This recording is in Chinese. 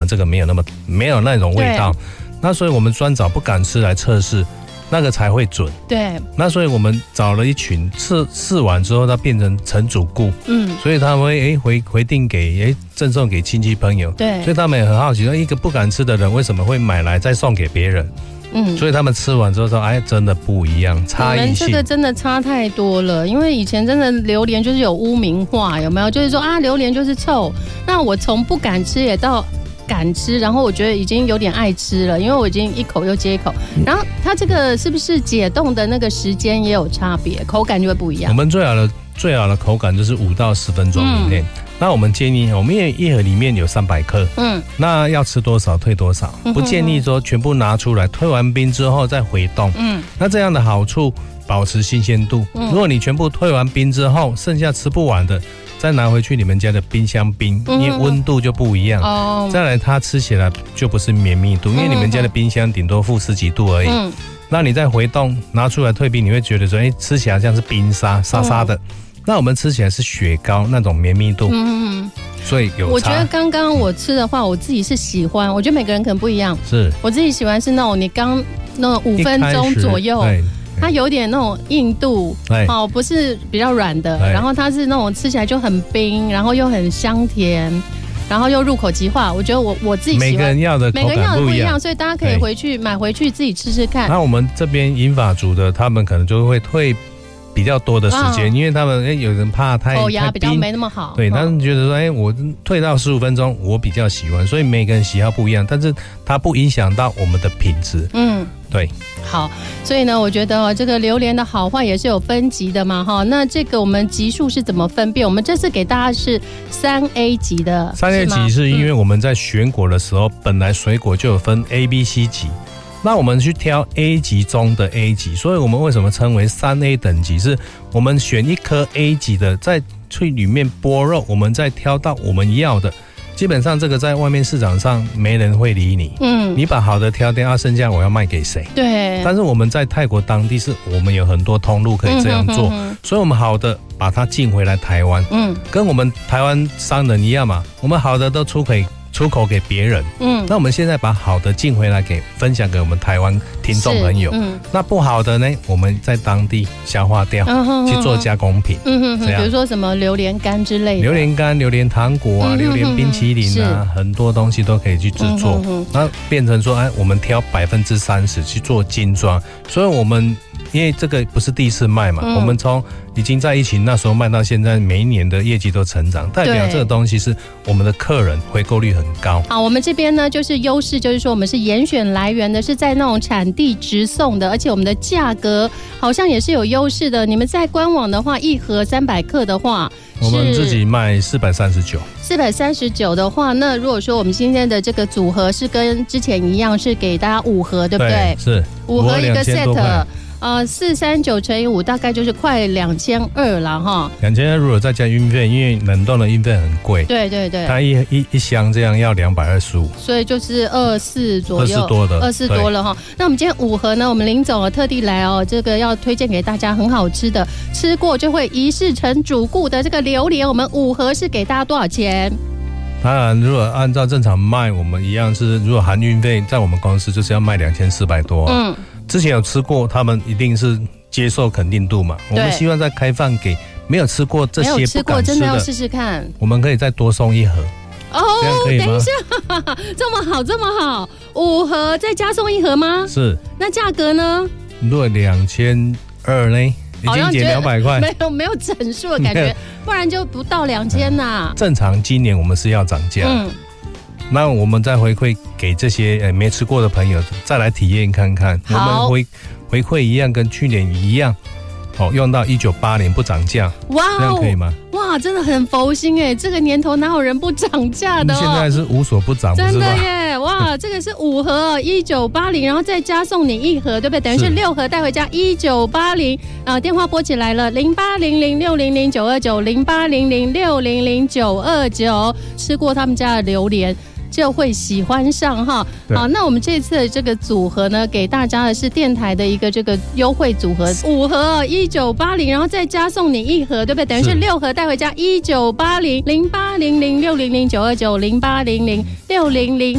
这个没有那种味道，那所以我们专找不敢吃来测试，那个才会准。 对， 那所以我们找了一群试完之后，它变成成主顾，所以他们会回订给赠送给亲戚朋友， 对， 所以他们也很好奇，说一个不敢吃的人为什么会买来再送给别人？所以他们吃完之后说，哎，真的不一样，差异性。你们这个真的差太多了，因为以前真的榴莲就是有污名化，有没有？就是说啊，榴莲就是臭。那我从不敢吃也到敢吃，然后我觉得已经有点爱吃了，因为我已经一口又接一口。然后它这个是不是解冻的那个时间也有差别，口感就会不一样？ 我们最好的口感就是5到10分钟以内。那我们建议，我们一盒里面有300克，那要吃多少退多少，不建议说全部拿出来，退完冰之后再回冻。那这样的好处保持新鲜度。如果你全部退完冰之后，剩下吃不完的，再拿回去你们家的冰箱冰，因为温度就不一样。再来，它吃起来就不是绵密度，因为你们家的冰箱顶多负10几度而已。那你再回冻拿出来退冰，你会觉得说，吃起来像是冰沙沙沙的。那我们吃起来是雪糕那种绵密度，所以有差。 我觉得刚刚我吃的话，我自己是喜欢，我觉得每个人可能不一样。 是我自己喜欢是那种你刚那种5分钟左右，它有点那种硬度，不是比较软的，然后它是那种吃起来就很冰，然后又很香甜，然后又入口即化。我觉得我自己喜欢， 每个人要的口感不一样， 所以大家可以买回去自己吃吃看。 那我们这边银发族的，他们可能就会退比较多的时间，因为他们有人怕口牙比较没那么好， 对，他们觉得说，我退到15分钟，我比较喜欢，所以每个人喜好不一样，但是它不影响到我们的品质。对，好， 所以呢，我觉得这个榴莲的好坏也是有分级的嘛，哈。那这个我们级数是怎么分辨？我们这次给大家是3A 级的 ，3A 级是因为我们在选果的时候，本来水果就有分 A、B、C 级。那我们去挑 A 级中的 A 级，所以我们为什么称为3A 等级？是我们选一颗 A 级的，在去里面剥肉，我们再挑到我们要的。基本上这个在外面市场上没人会理你，你把好的挑掉，剩下我要卖给谁？ 对。 但是我们在泰国当地是我们有很多通路可以这样做，所以我们好的把它进回来台湾，跟我们台湾商人一样嘛，我们好的都出口给别人，那我们现在把好的进回来分享给我们台湾听众朋友，那不好的呢，我们在当地消化掉，去做加工品， 比如说什么榴莲干之类的， 榴莲干、榴莲糖果啊、榴莲冰淇淋啊，很多东西都可以去制作，那变成说，我们挑30%去做精装，所以我们因为这个不是第一次卖嘛，我们从已经在疫情那时候卖到现在，每一年的业绩都成长，代表这个东西是我们的客人回购率很高。 好，我们这边呢就是优势，就是说我们是严选来源的，是在那种产地直送的，而且我们的价格好像也是有优势的。你们在官网的话，一盒300克的话， 我们自己卖439。 439的话，那如果说我们今天的这个组合是跟之前一样，是给大家5盒，对不对？ 是 5盒一个 set。439乘以5大概就是快2200了哈。 2200如果再加运费，因为冷冻的运费很贵。 对对对。 它一箱这样要225， 所以就是24左右，24多了哈。那我们今天5盒呢，我们林总特地来这个要推荐给大家很好吃的，吃过就会一试成主顾的这个榴莲，我们5盒是给大家多少钱？ 当然，如果按照正常卖，我们一样是，如果含运费，在我们公司就是要卖2400多。之前有吃过，他们一定是接受肯定度嘛。我们希望再开放给没有吃过这些不敢吃的，没有吃过真的要试试看。 我们可以再多送1盒。这样可以吗？ 等一下，这么好，5盒再加送1盒吗？ 是。 那价格呢？ 如果2200呢？已经减200块， 没有整数的感觉，不然就不到2000呐。 正常今年我们是要涨价，那我们再回馈给这些没吃过的朋友，再来体验看看。我们回馈一样，跟去年一样，用到1980不涨价，哇，这样可以吗？ 哇，真的很佛心哎！这个年头哪有人不涨价的？ 现在是无所不涨， 真的耶！哇，这个是5盒1980，然后再加送你1盒，对不对？等于是6盒带回家1980。电话拨起来了，0800600929，0800600929，吃过他们家的榴莲就会喜欢上哈。好，那我们这次的这个组合呢，给大家的是电台的一个这个优惠组合，5盒1980，然后再加送你1盒，对不对？等于是6盒带回家1980，0800600929，0800600929。